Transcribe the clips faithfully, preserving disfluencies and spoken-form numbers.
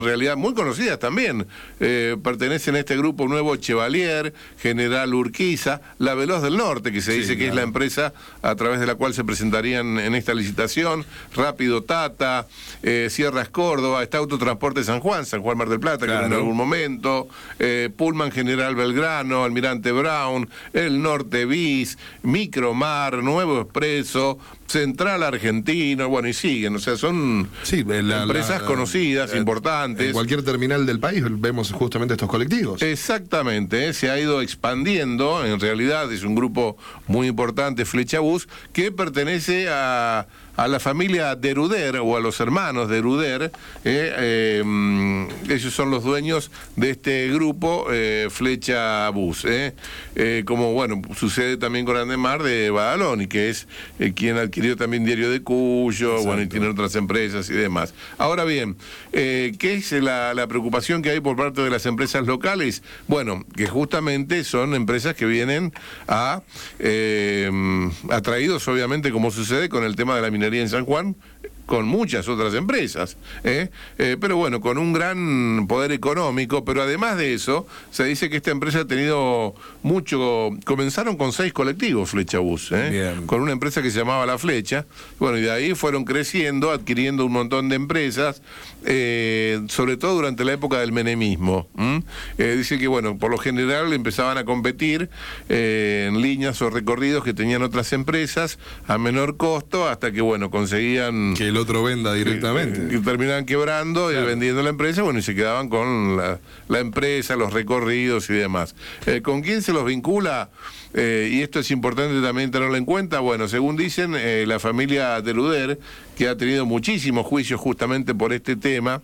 en realidad muy conocidas también, eh, pertenecen a este grupo nuevo Chevalier, General Urquiza, La Veloz del Norte, que se dice sí, que claro. es la empresa a través de la cual se presentarían en esta licitación, Rápido Tata, eh, Sierras Córdoba, está Autotransporte San Juan, San Juan Mar del Plata, claro. que en algún momento, eh, Pullman General Belgrano, Almirante Brown, El Norte Bis, Micromar, Nuevo Expreso, Central Argentino, bueno, y siguen, o sea, son sí, la, empresas la, conocidas, la, importantes. En cualquier terminal del país vemos justamente estos colectivos. Exactamente, ¿eh? Se ha ido expandiendo, en realidad es un grupo muy importante, Flecha Bus, que pertenece a... a la familia Deruder o a los hermanos Deruder, eh, eh, ellos son los dueños de este grupo eh, Flecha Bus, eh, eh, como bueno sucede también con Andemar de Badaloni, que es eh, quien adquirió también Diario de Cuyo, Exacto. bueno, y tiene otras empresas y demás. Ahora bien, eh, ¿qué es la, la preocupación que hay por parte de las empresas locales? Bueno, que justamente son empresas que vienen a eh, atraídos obviamente, como sucede con el tema de la minería en San Juan, con muchas otras empresas, ¿eh? Eh, pero bueno, con un gran poder económico, pero además de eso, se dice que esta empresa ha tenido mucho, comenzaron con seis colectivos Flecha Bus, ¿eh? con una empresa que se llamaba La Flecha, bueno, y de ahí fueron creciendo, adquiriendo un montón de empresas, eh, sobre todo durante la época del menemismo. Eh, dice que, bueno, por lo general empezaban a competir eh, en líneas o recorridos que tenían otras empresas a menor costo, hasta que, bueno, conseguían... Que el otro venda directamente. Y, y terminaban quebrando claro. y vendiendo la empresa, bueno, y se quedaban con la, la empresa, los recorridos y demás. Eh, ¿Con quién se los vincula? Eh, y esto es importante también tenerlo en cuenta. Bueno, según dicen, eh, la familia Deruder, que ha tenido muchísimos juicios justamente por este tema,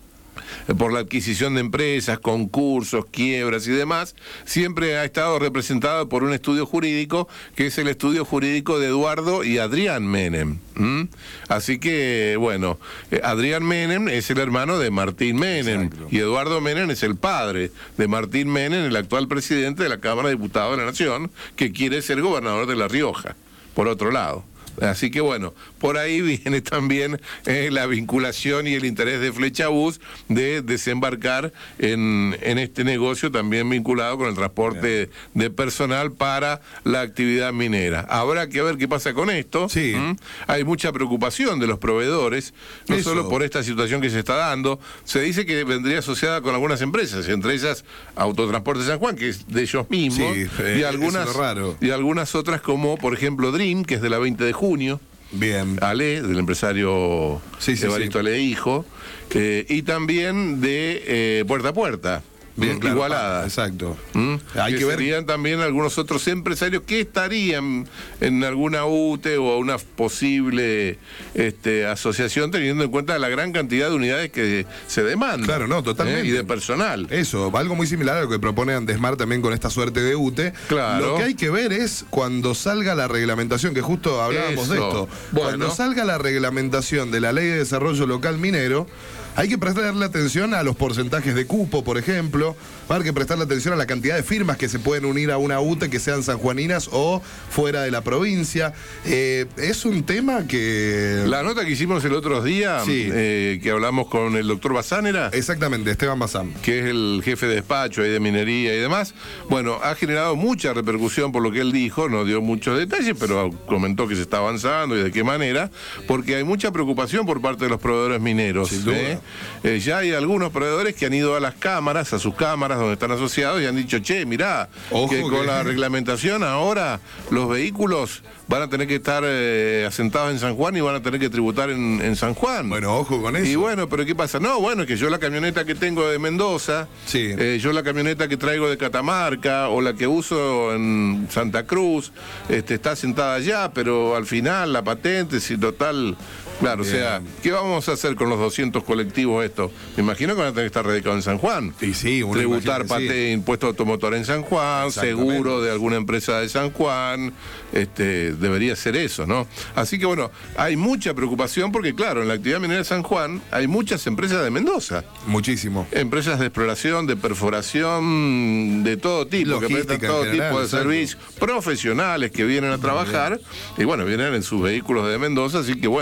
por la adquisición de empresas, concursos, quiebras y demás, siempre ha estado representado por un estudio jurídico, que es el estudio jurídico de Eduardo y Adrián Menem. ¿Mm? Así que, bueno, eh, Adrián Menem es el hermano de Martín Menem, Exacto. y Eduardo Menem es el padre de Martín Menem, el actual presidente de la Cámara de Diputados de la Nación, que quiere ser gobernador de La Rioja, por otro lado. Así que bueno, por ahí viene también eh, la vinculación y el interés de Flecha Bus de desembarcar en, en este negocio también vinculado con el transporte de personal para la actividad minera. Habrá que ver qué pasa con esto. Sí. ¿Mm? Hay mucha preocupación de los proveedores, no Eso. solo por esta situación que se está dando. Se dice que vendría asociada con algunas empresas, entre ellas Autotransporte San Juan, que es de ellos mismos, sí, eh, y algunas, raro. y algunas otras como, por ejemplo, Dream, que es de la veinte de junio. Bien. Ale, del empresario sí, sí, Evaristo sí. Ale Hijo, eh, y también de eh, Puerta a Puerta. Bien, claro, Igualada. Exacto. ¿Mm? Hay que, que ver. Serían también algunos otros empresarios que estarían en alguna U T E o una posible este, asociación, teniendo en cuenta la gran cantidad de unidades que se demandan. Claro, no, totalmente. ¿eh? Y de personal. Eso, algo muy similar a lo que propone Andesmar también con esta suerte de U T E. Claro. Lo que hay que ver es cuando salga la reglamentación, que justo hablábamos Eso. de esto. Bueno. Cuando salga la reglamentación de la Ley de Desarrollo Local Minero, hay que prestarle atención a los porcentajes de cupo, por ejemplo. Hay que prestarle atención a la cantidad de firmas que se pueden unir a una U T E, que sean sanjuaninas o fuera de la provincia. Eh, es un tema que... La nota que hicimos el otro día, sí. eh, que hablamos con el doctor Bazánera. Exactamente, Esteban Bazán. Que es el jefe de despacho ahí de minería y demás. Bueno, ha generado mucha repercusión por lo que él dijo, no dio muchos detalles, pero comentó que se está avanzando y de qué manera, porque hay mucha preocupación por parte de los proveedores mineros. Sin duda. ¿eh? Eh, ya hay algunos proveedores que han ido a las cámaras, a sus cámaras donde están asociados, y han dicho, che, mirá, Ojo que con que... la reglamentación ahora los vehículos van a tener que estar eh, asentados en San Juan y van a tener que tributar en, en San Juan. Bueno, ojo con eso. Y bueno, pero ¿qué pasa? No, bueno, que yo la camioneta que tengo de Mendoza, sí. eh, yo la camioneta que traigo de Catamarca o la que uso en Santa Cruz, este, está asentada allá, pero al final la patente, si total... Claro, Bien. O sea, ¿qué vamos a hacer con los doscientos colectivos estos? Me imagino que van a tener que estar radicados en San Juan. Sí, sí, tributar patente, sí. impuesto automotor en San Juan, seguro de alguna empresa de San Juan, este, debería ser eso, ¿no? Así que bueno, hay mucha preocupación porque claro, en la actividad minera de San Juan hay muchas empresas de Mendoza. Muchísimo. Empresas de exploración, de perforación, de todo tipo, Logística que prestan todo general, tipo de exacto. servicios, profesionales que vienen a trabajar, y bueno, vienen en sus vehículos de Mendoza, así que bueno,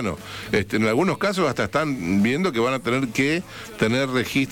Este, en algunos casos hasta están viendo que van a tener que tener registro